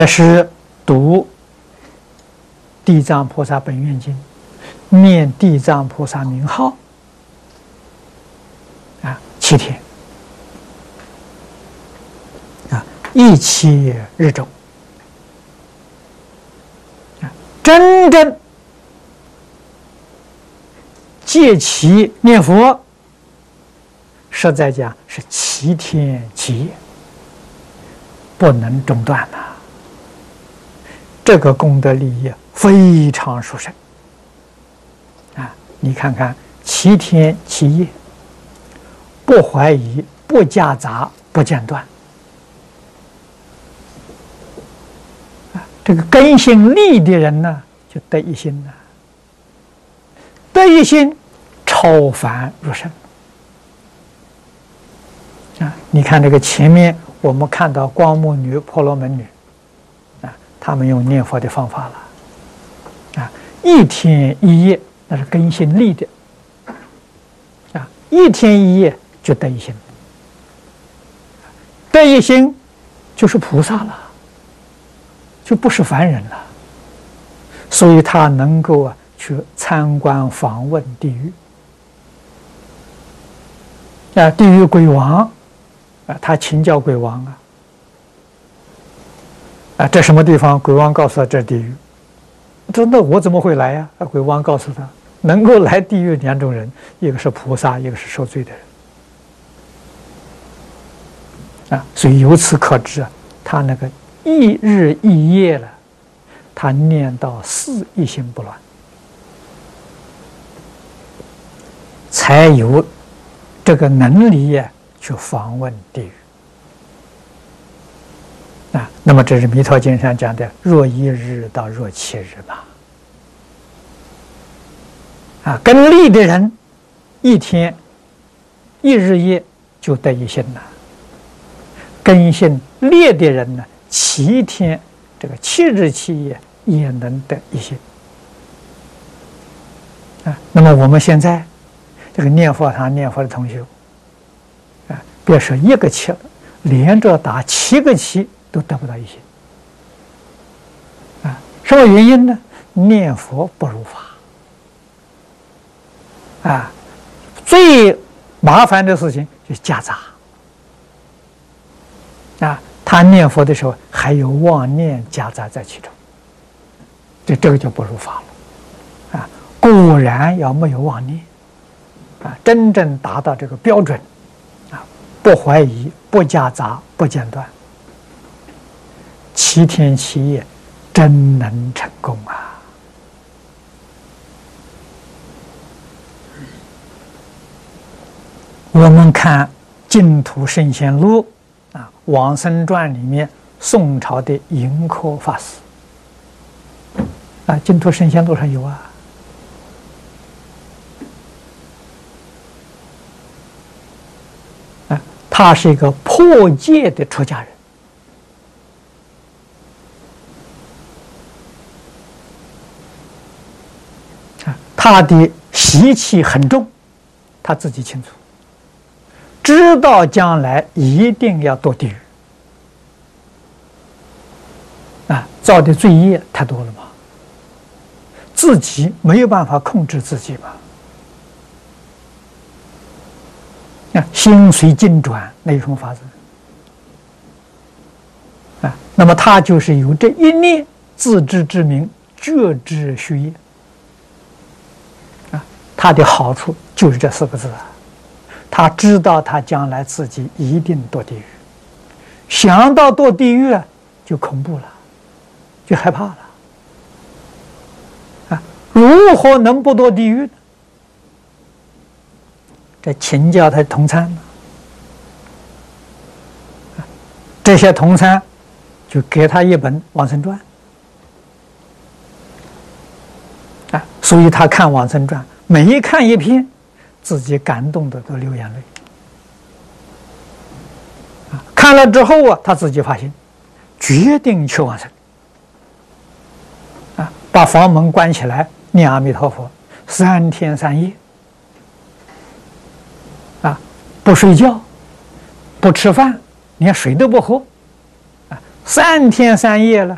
是读地藏菩萨本愿经，念地藏菩萨名号7天一期日中真正戒其念佛，实在讲是7天7夜，不能中断呐。这个功德利益非常殊胜你看看7天7夜，不怀疑，不夹杂，不间断这个根性利的人呢，就得一心了，得一心超凡入圣你看这个前面我们看到光目女、婆罗门女他们用念佛的方法了1天1夜，那是根性利的1天1夜就得一心，得一心就是菩萨了，就不是凡人了，所以他能够去参观访问地狱地狱鬼王他请教鬼王这什么地方？鬼王告诉他这地狱。说那我怎么会来呀？鬼王告诉他，能够来地狱2种人，一个是菩萨，一个是受罪的人所以由此可知他那个1日1夜了，他念到4一心不乱，才有这个能力去访问地狱那么这是弥陀经上讲的若1日到若7日嘛跟利的人1天1日夜就得一心了，根性劣的人呢7天这个7日7夜也能得一心那么我们现在这个念佛堂念佛的同学别说1个7了，连着打7个7都得不到一心什么原因呢？念佛不如法最麻烦的事情就是夹杂他念佛的时候还有妄念夹杂在其中，这个就不如法了固然要没有妄念真正达到这个标准不怀疑，不夹杂，不间断7天7夜真能成功我们看净土圣贤录往生传里面宋朝的盈科法师净土圣贤录上有他是一个破戒的出家人他的习气很重，他自己清楚，知道将来一定要堕地狱造的罪业太多了嘛，自己没有办法控制自己嘛心随境转，那有什么法子那么他就是有这一念自知之明，觉知虚业他的好处就是这4个字他知道他将来自己一定堕地狱，想到堕地狱就恐怖了，就害怕了如何能不堕地狱呢？这请教他的同参这些同参就给他一本往生传所以他看往生传，每一看一篇，自己感动的都流眼泪看了之后他自己发心，决定去往生把房门关起来，念阿弥陀佛3天3夜不睡觉，不吃饭，连水都不喝3天3夜了，